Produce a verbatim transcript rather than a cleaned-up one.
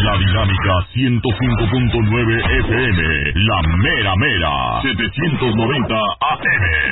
La Dinámica ciento cinco punto nueve F M, La Mera Mera, setecientos noventa A M.